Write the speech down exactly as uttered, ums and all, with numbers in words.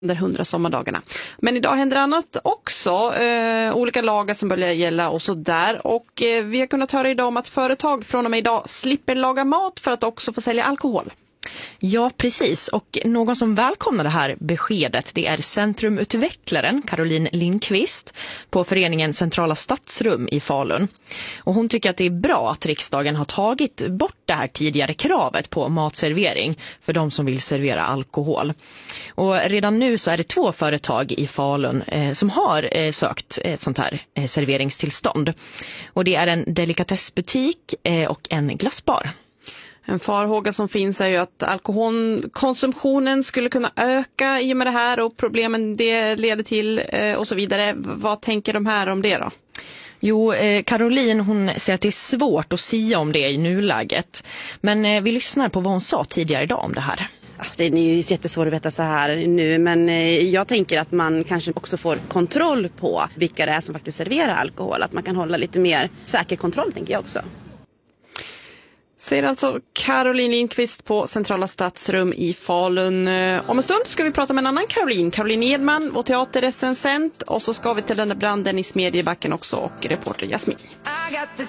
under hundra sommardagarna. Men idag händer annat också. Eh, olika lagar som börjar gälla och så där. Och eh, vi har kunnat höra idag om att företag från och med idag slipper laga mat för att också få sälja alkohol. Ja, precis. Och någon som välkomnar det här beskedet, det är centrumutvecklaren Caroline Lindqvist på föreningen Centrala Stadsrum i Falun. Och hon tycker att det är bra att riksdagen har tagit bort det här tidigare kravet på matservering för de som vill servera alkohol. Och redan nu så är det två företag i Falun eh, som har eh, sökt ett sånt här eh, serveringstillstånd. Och det är en delikatessbutik eh, och en glassbar. En farhåga som finns är ju att alkoholkonsumtionen skulle kunna öka i och med det här och problemen det leder till och så vidare. Vad tänker de här om det då? Jo, Caroline hon säger att det är svårt att sia om det i nuläget. Men vi lyssnar på vad hon sa tidigare idag om det här. Det är ju jättesvårt att veta så här nu, men jag tänker att man kanske också får kontroll på vilka det är som faktiskt serverar alkohol. Att man kan hålla lite mer säker kontroll, tänker jag också. Säger alltså Caroline Lindqvist på Centrala Stadsrum i Falun. Om en stund ska vi prata med en annan Caroline, Caroline Edman, vår teaterrecensent. Och så ska vi till den där branden i Smedjebacken också och reporter Jasmin.